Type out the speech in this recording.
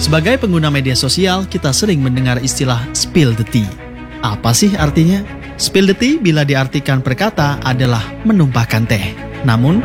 Sebagai pengguna media sosial, kita sering mendengar istilah spill the tea. Apa sih artinya? Spill the tea bila diartikan per kata adalah menumpahkan teh. Namun,